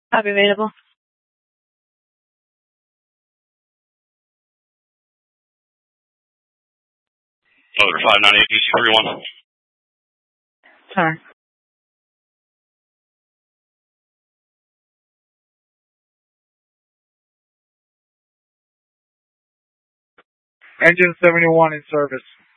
Copy available. Other 598 DC31. Sorry. Engine 71 in service.